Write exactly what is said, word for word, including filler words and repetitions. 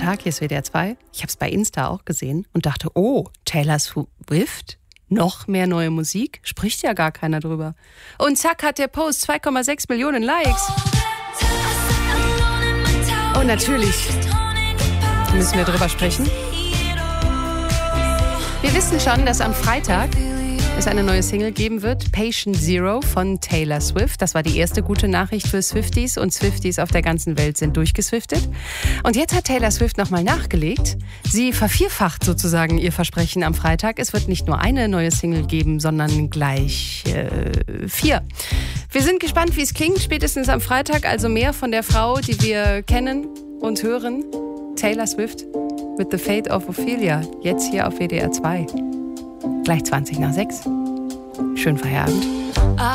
Tag, hier ist W D R zwei. Ich habe es bei Insta auch gesehen und dachte, oh, Taylor Swift? Noch mehr neue Musik? Spricht ja gar keiner drüber. Und zack hat der Post zwei Komma sechs Millionen Likes. Und natürlich müssen wir drüber sprechen. Wir wissen schon, dass am Freitag es eine neue Single geben wird, Patient Zero von Taylor Swift. Das war die erste gute Nachricht für Swifties und Swifties auf der ganzen Welt sind durchgeswiftet. Und jetzt hat Taylor Swift nochmal nachgelegt. Sie vervierfacht sozusagen ihr Versprechen am Freitag. Es wird nicht nur eine neue Single geben, sondern gleich äh, vier. Wir sind gespannt, wie es klingt, spätestens am Freitag. Also mehr von der Frau, die wir kennen und hören. Taylor Swift mit The Fate of Ophelia. Jetzt hier auf W D R zwei. Gleich zwanzig nach sechs. Schönen Feierabend.